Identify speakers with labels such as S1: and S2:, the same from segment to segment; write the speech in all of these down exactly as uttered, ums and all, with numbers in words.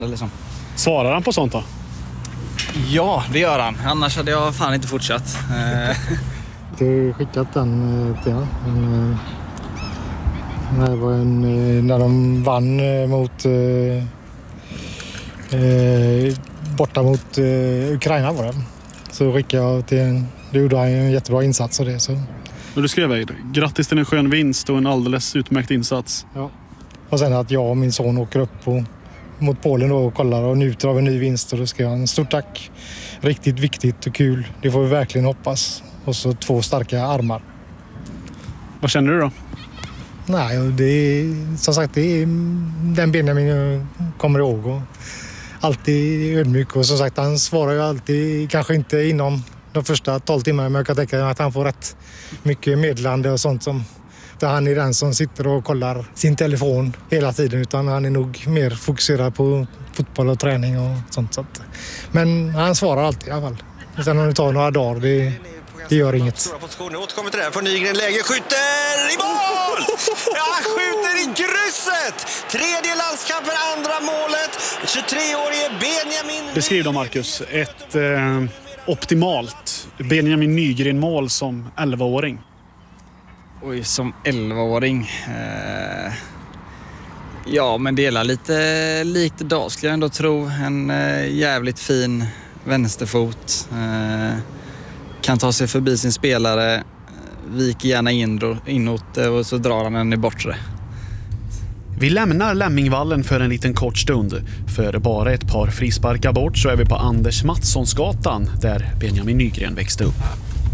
S1: Liksom.
S2: Svarar han på sånt då?
S1: Ja, det gör han. Annars hade jag fan inte fortsatt.
S3: Jag har skickat den till honom. Men, det var en, när de vann mot eh, borta mot eh, Ukraina var det. Så skickade jag till en, det gjorde han en jättebra insats av det. Så.
S2: Och du skrev ju, grattis till en skön vinst och en alldeles utmärkt insats.
S3: Ja. Och sen att jag och min son åker upp på, mot Polen då och kollar och njuter av en ny vinst. Och då skrev han stort tack. Riktigt viktigt och kul. Det får vi verkligen hoppas. Och så två starka armar.
S2: Vad känner du då?
S3: Nej, det är, som sagt, det är den Benjamin jag kommer ihåg. Och alltid ödmjuk. Och som sagt, han svarar ju alltid, kanske inte inom de första tolv timmarna. Men jag kan tänka mig att han får rätt mycket meddelande och sånt som... Där han är den som sitter och kollar sin telefon hela tiden. Utan han är nog mer fokuserad på fotboll och träning och sånt. Så att, men han svarar alltid i alla fall. Sen om det tar några dagar, det... Det gör inget.
S4: Stora positioner, återkommer till det här. För Nygren läge, skjuter i mål! Ja, han skjuter i krysset! Tredje landskampen, andra målet. tjugotre-årige Benjamin...
S2: Beskriv då, Marcus, ett eh, optimalt Benjamin Nygren-mål som elvaåring.
S1: Oj, som elvaåring. Eh, ja, men det är lite likt Dag skulle jag ändå tro. En eh, jävligt fin vänsterfot. Eh, kan ta sig förbi sin spelare, viker gärna in, inåt och så drar han den i bortre.
S2: Vi lämnar Lämmingvallen för en liten kort stund. För bara ett par frisparkar bort så är vi på Anders Mattssonsgatan där Benjamin Nygren växte upp.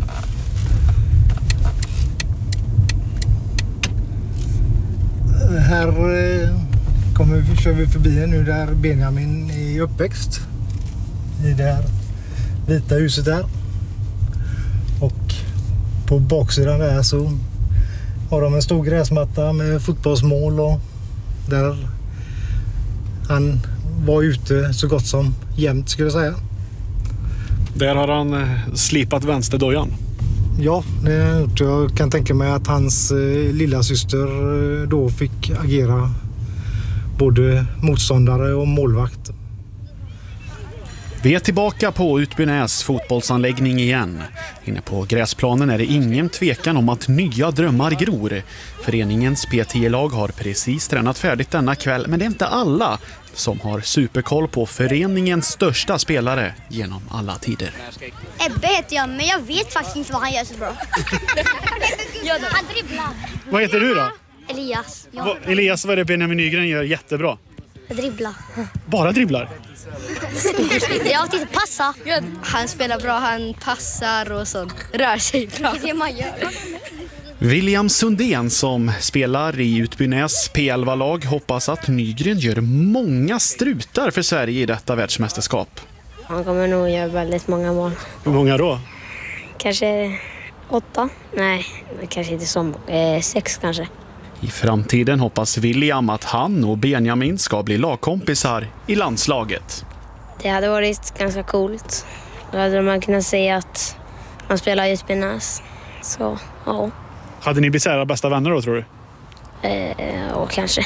S3: Här kommer vi, kör vi förbi nu där Benjamin är uppväxt. I det här vita huset där. Och på baksidan där så har de en stor gräsmatta med fotbollsmål och där han var ute så gott som jämt skulle jag säga.
S2: Där har han slipat vänsterdojan.
S3: Ja, det, jag kan tänka mig att hans eh, lilla syster då fick agera både motståndare och målvakt.
S2: Vi är tillbaka på Utbynäs fotbollsanläggning igen. Inne på gräsplanen är det ingen tvekan om att nya drömmar gror. Föreningens P tio-lag har precis tränat färdigt denna kväll, men det är inte alla som har superkoll på föreningens största spelare genom alla tider.
S5: Ebbe heter jag, men jag vet faktiskt inte vad han gör så bra. Han dribblar.
S2: Vad heter du då?
S5: Elias. Ja.
S2: Va, Elias, vad är det Benjamin Nygren gör jättebra?
S5: Jag dribblar.
S2: Bara dribblar?
S5: Jag titta passa. Han spelar bra, han passar och sånt. Rör sig bra. Det är det man gör.
S2: William Sundén som spelar i Utbynäs P elva-lag hoppas att Nygren gör många strutar för Sverige i detta världsmästerskap.
S6: Han kommer nog göra väldigt många mål.
S2: Hur många då?
S6: Kanske åtta? Nej, kanske inte som eh, sex kanske.
S2: I framtiden hoppas William att han och Benjamin ska bli lagkompisar i landslaget.
S6: Det hade varit ganska coolt. Då hade man kunnat säga att man spelar i Utbynäs. Så, ja.
S2: Hade ni blivit så här bästa vänner då, tror du?
S6: Eh, och kanske.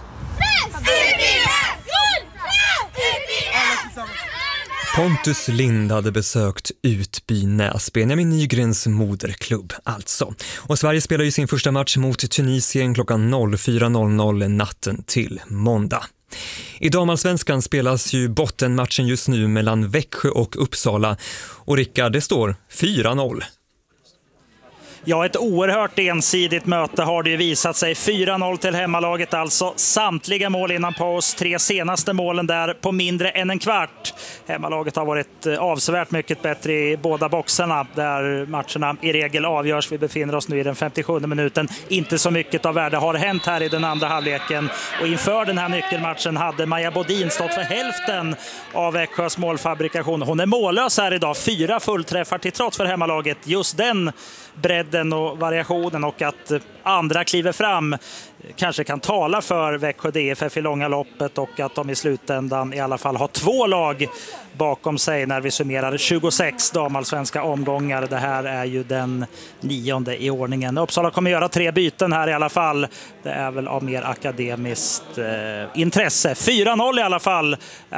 S7: Pontus Lind hade besökt Utbynäs, Benjamin Nygrens moderklubb alltså. Och Sverige spelar ju sin första match mot Tunisien klockan fyra natten till måndag. I damallsvenskan spelas ju bottenmatchen just nu mellan Växjö och Uppsala. Och Rickard, det står fyra noll.
S8: Ja, ett oerhört ensidigt möte har det ju visat sig. fyra noll till hemmalaget alltså. Samtliga mål innan paus. Tre senaste målen där på mindre än en kvart. Hemmalaget har varit avsevärt mycket bättre i båda boxarna där matcherna i regel avgörs. Vi befinner oss nu i den femtiosjunde minuten. Inte så mycket av värde har hänt här i den andra halvleken. Och inför den här nyckelmatchen hade Maja Bodin stått för hälften av Växjös målfabrikation. Hon är mållös här idag. Fyra fullträffar till trots för hemmalaget. Just den bredd bredden och variationen och att andra kliver fram kanske kan tala för Växjö D F F i långa loppet och att de i slutändan i alla fall har två lag bakom sig när vi summerar tjugosex damallsvenska omgångar. Det här är ju den nionde i ordningen. Uppsala kommer göra tre byten här i alla fall. Det är väl av mer akademiskt eh, intresse. fyra noll i alla fall